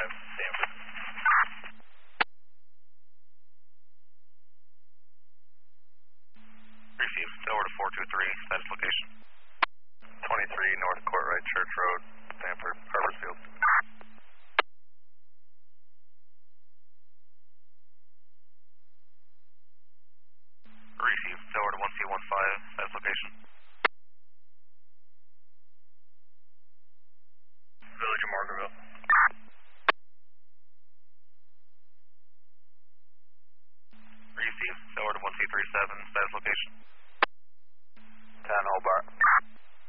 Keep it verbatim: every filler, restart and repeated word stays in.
five, Stanford. Received, over to four two three, status location. twenty-three North Courtright Church Road, Stanford, Harborsfield. Received, over to one C one five, status location. Village of Margaretville. Received, over to one C three seven, status location.